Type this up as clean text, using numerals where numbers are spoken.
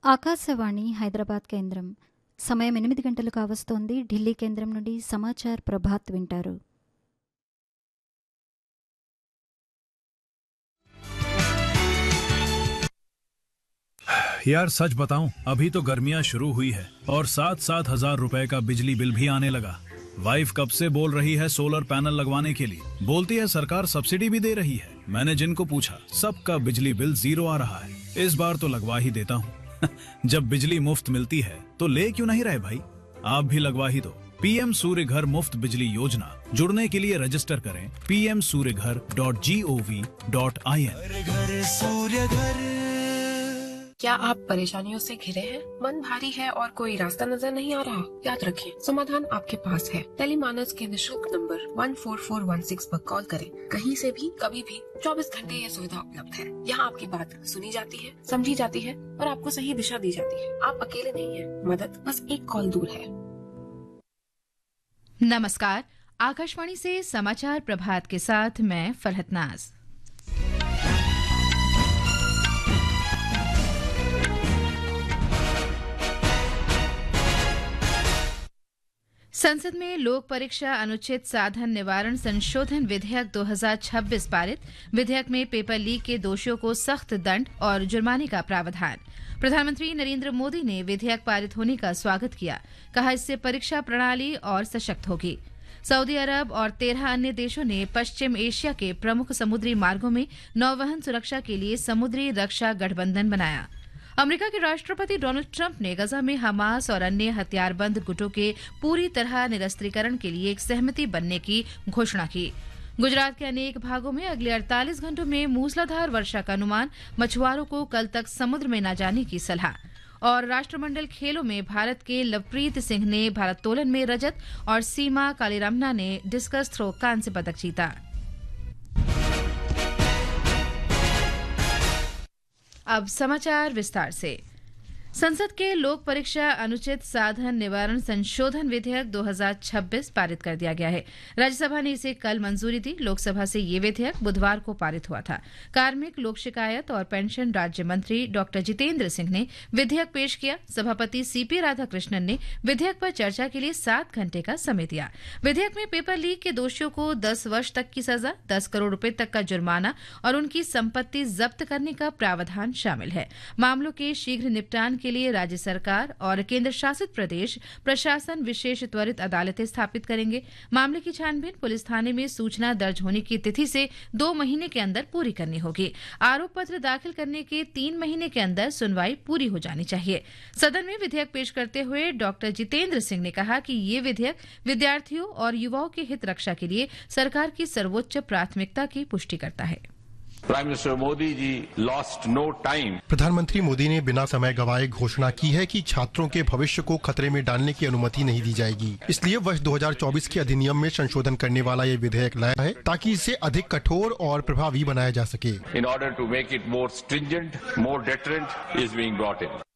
ఆకాశవాణి హైదరాబాద్ కేంద్రం సమయం 8 గంటలు కావస్తోంది. ఢిల్లీ కేంద్రం నుండి సమాచార్ ప్రభాత్ వింటారు. यार सच बताऊं, अभी तो गर्मियां शुरू हुई है और 7,000 रुपए का बिजली बिल भी आने लगा। वाइफ कब से बोल रही है सोलर पैनल लगवाने के लिए, बोलती है सरकार सब्सिडी भी दे रही है। मैंने जिनको पूछा सबका बिजली बिल 0 आ रहा है। इस बार तो लगवा ही देता हूँ। जब बिजली मुफ्त मिलती है तो ले क्यों नहीं रहे भाई, आप भी लगवा ही दो। पीएम सूर्य घर मुफ्त बिजली योजना, जुड़ने के लिए रजिस्टर करें pmsuryaghar.gov.in। क्या आप परेशानियों से घिरे हैं? मन भारी है और कोई रास्ता नजर नहीं आ रहा? याद रखें, समाधान आपके पास है। टेलीमानस के निशुल्क नंबर 14416 पर कॉल करें। कहीं से भी कभी भी 24 घंटे ये सुविधा उपलब्ध है। यहाँ आपकी बात सुनी जाती है, समझी जाती है और आपको सही दिशा दी जाती है। आप अकेले नहीं हैं, मदद बस एक कॉल दूर है। नमस्कार, आकाशवाणी से समाचार प्रभात के साथ मैं फरहत नाज। संसद में लोक परीक्षा अनुचित साधन निवारण संशोधन विधेयक 2026 पारित। विधेयक में पेपर लीक के दोषियों को सख्त दंड और जुर्माने का प्रावधान। प्रधानमंत्री नरेंद्र मोदी ने विधेयक पारित होने का स्वागत किया, कहा इससे परीक्षा प्रणाली और सशक्त होगी। सऊदी अरब और 13 अन्य देशों ने पश्चिम एशिया के प्रमुख समुद्री मार्गों में नौवहन सुरक्षा के लिए समुद्री रक्षा गठबंधन बनाया। अमेरिका के राष्ट्रपति डोनाल्ड ट्रंप ने गजा में हमास और अन्य हथियारबंद गुटों के पूरी तरह निरस्त्रीकरण के लिए एक सहमति बनने की घोषणा की। गुजरात के अनेक भागों में अगले 48 घंटों में मूसलाधार वर्षा का अनुमान, मछुआरों को कल तक समुद्र में न जाने की सलाह। और राष्ट्रमंडल खेलों में भारत के लवप्रीत सिंह ने भारोत्तोलन में रजत और सीमा कालीरामना ने डिस्कस थ्रो कांस्य पदक जीता। अब समाचार विस्तार से। संसद के लोक परीक्षा अनुचित साधन निवारण संशोधन विधेयक 2026 पारित कर दिया गया है। राज्यसभा ने इसे कल मंजूरी दी। लोकसभा से ये विधेयक बुधवार को पारित हुआ था। कार्मिक, लोक शिकायत और पेंशन राज्य मंत्री डॉक्टर जितेंद्र सिंह ने विधेयक पेश किया। सभापति सीपी राधाकृष्णन ने विधेयक पर चर्चा के लिए 7 घंटे का समय दिया। विधेयक में पेपर लीक के दोषियों को 10 वर्ष तक की सजा, 10 करोड़ रुपए तक का जुर्माना और उनकी संपत्ति जब्त करने का प्रावधान शामिल है। मामलों के शीघ्र निपटान के लिए राज्य सरकार और केंद्र शासित प्रदेश प्रशासन विशेष त्वरित अदालतें स्थापित करेंगे। मामले की छानबीन पुलिस थाने में सूचना दर्ज होने की तिथि से 2 महीने के अंदर पूरी करनी होगी। आरोप पत्र दाखिल करने के 3 महीने के अंदर सुनवाई पूरी हो जानी चाहिए। सदन में विधेयक पेश करते हुए डॉक्टर जितेंद्र सिंह ने कहा कि ये विधेयक विद्यार्थियों और युवाओं की हित रक्षा के लिए सरकार की सर्वोच्च प्राथमिकता की पुष्टि करता है। Prime minister Modi ji lost no time. प्रधानमंत्री मोदी ने बिना समय गवाए घोषणा की है कि छात्रों के भविष्य को खतरे में डालने की अनुमति नहीं दी जाएगी। इसलिए वर्ष 2024 के अधिनियम में संशोधन करने वाला ये विधेयक लाया है ताकि इसे अधिक कठोर और प्रभावी बनाया जा सके। In order to make it more stringent, more deterrent is being brought in.